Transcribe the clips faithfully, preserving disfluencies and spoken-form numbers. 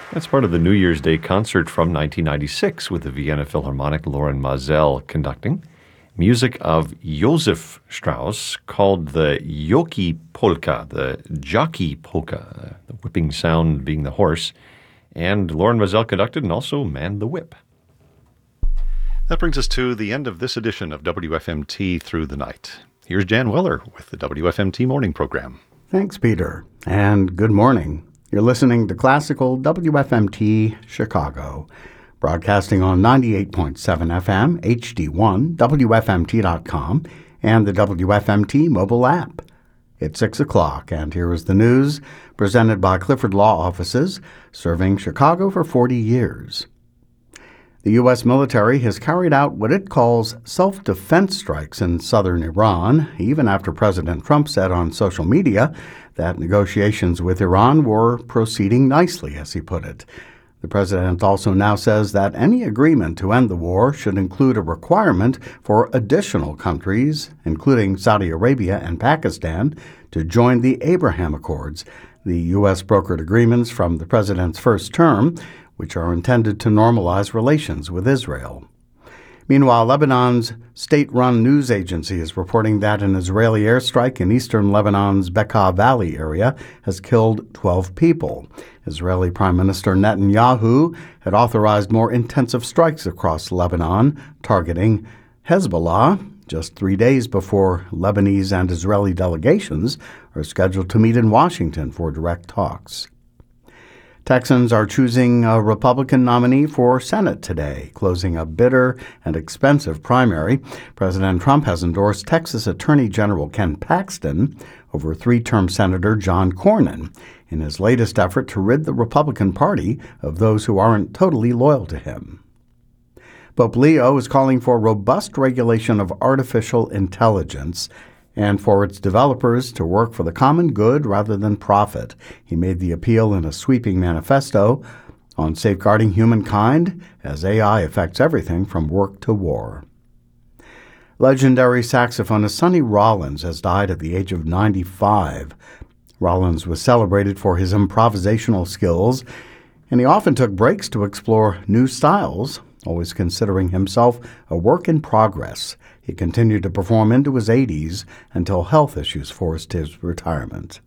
That's part of the New Year's Day concert from nineteen ninety-six with the Vienna Philharmonic, Loren Maazel conducting. Music of Josef Strauss, called the Jockey Polka, the jockey polka, the whipping sound being the horse. And Loren Maazel conducted and also manned the whip. That brings us to the end of this edition of W F M T Through the Night. Here's Jan Weller with the W F M T Morning Program. Thanks, Peter, and good morning. You're listening to Classical W F M T Chicago, broadcasting on ninety-eight point seven F M, H D one, W F M T dot com, and the W F M T mobile app. It's six o'clock, and here is the news presented by Clifford Law Offices, serving Chicago for forty years. The U S military has carried out what it calls self-defense strikes in southern Iran, even after President Trump said on social media that negotiations with Iran were proceeding nicely, as he put it. The president also now says that any agreement to end the war should include a requirement for additional countries, including Saudi Arabia and Pakistan, to join the Abraham Accords, the U S brokered agreements from the president's first term, which are intended to normalize relations with Israel. Meanwhile, Lebanon's state-run news agency is reporting that an Israeli airstrike in eastern Lebanon's Bekaa Valley area has killed twelve people. Israeli Prime Minister Netanyahu had authorized more intensive strikes across Lebanon, targeting Hezbollah, just three days before Lebanese and Israeli delegations are scheduled to meet in Washington for direct talks. Texans are choosing a Republican nominee for Senate today, closing a bitter and expensive primary. President Trump has endorsed Texas Attorney General Ken Paxton over three-term Senator John Cornyn in his latest effort to rid the Republican Party of those who aren't totally loyal to him. Pope Leo is calling for robust regulation of artificial intelligence and for its developers to work for the common good rather than profit. He made the appeal in a sweeping manifesto on safeguarding humankind as A I affects everything from work to war. Legendary saxophonist Sonny Rollins has died at the age of ninety-five. Rollins was celebrated for his improvisational skills, and he often took breaks to explore new styles, always considering himself a work in progress. He continued to perform into his eighties until health issues forced his retirement.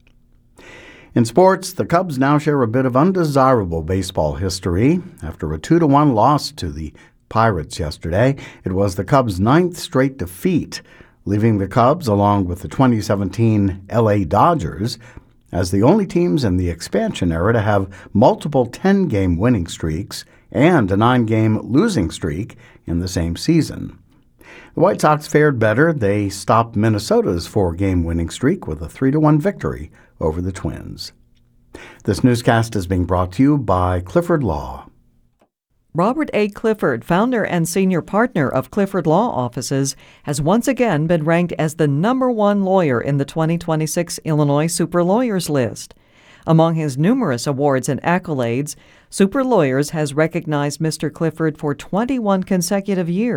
In sports, the Cubs now share a bit of undesirable baseball history. After a two to one loss to the Pirates yesterday, it was the Cubs' ninth straight defeat, leaving the Cubs, along with the twenty seventeen L A Dodgers, as the only teams in the expansion era to have multiple ten-game winning streaks and a nine-game losing streak in the same season. The White Sox fared better. They stopped Minnesota's four-game winning streak with a three to one victory over the Twins. This newscast is being brought to you by Clifford Law. Robert A. Clifford, founder and senior partner of Clifford Law Offices, has once again been ranked as the number one lawyer in the twenty twenty-six Illinois Super Lawyers list. Among his numerous awards and accolades, Super Lawyers has recognized Mister Clifford for twenty-one consecutive years.